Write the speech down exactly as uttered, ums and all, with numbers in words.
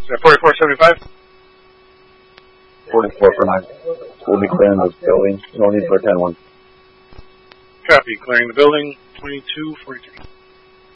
Is that forty-four seventy-five? forty-four for nine. We'll be clearing this building. No need for a ten one. Copy. Clearing the building. twenty-two forty-three.